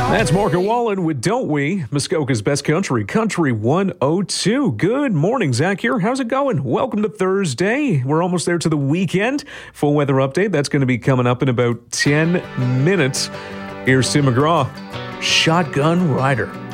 That's Marco Wallen with Don't We, Muskoka's Best Country, Country 102. Good morning, Zach here. How's it going? Welcome to Thursday. We're almost there to the weekend. Full weather update, that's going to be coming up in about 10 minutes. Here's Tim McGraw, Shotgun Rider.